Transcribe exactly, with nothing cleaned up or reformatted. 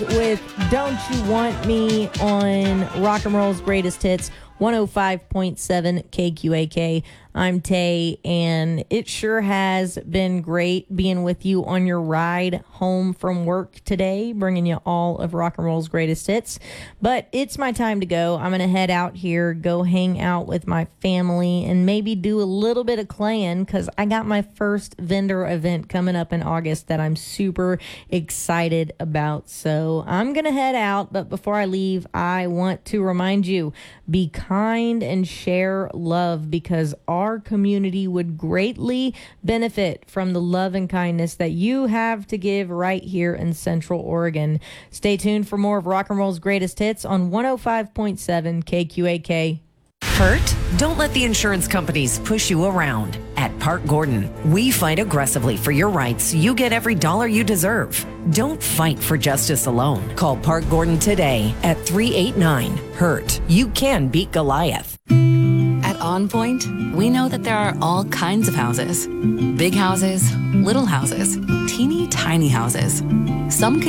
with Don't You Want Me on Rock and Roll's Greatest Hits, one oh five point seven K Q A K. I'm Tay, and it sure has been great being with you on your ride home from work today, bringing you all of Rock and Roll's Greatest Hits. But it's my time to go. I'm going to head out here, go hang out with my family, and maybe do a little bit of claying because I got my first vendor event coming up in August that I'm super excited about. So I'm going to head out, but before I leave, I want to remind you, be kind and share love, because our community would greatly benefit from the love and kindness that you have to give right here in Central Oregon. Stay tuned for more of Rock and Roll's Greatest Hits on one oh five point seven K Q A K. Hurt? Don't let the insurance companies push you around. At Park Gordon, we fight aggressively for your rights. You get every dollar you deserve. Don't fight for justice alone. Call Park Gordon today at three eight nine, hurt. You can beat Goliath. At On Point, we know that there are all kinds of houses. Big houses, little houses, teeny tiny houses. Some can